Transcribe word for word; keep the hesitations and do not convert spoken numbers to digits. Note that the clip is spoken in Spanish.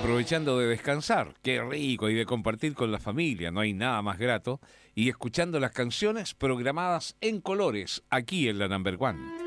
aprovechando de descansar, qué rico, y de compartir con la familia, no hay nada más grato, y escuchando las canciones programadas en colores aquí en la Number One.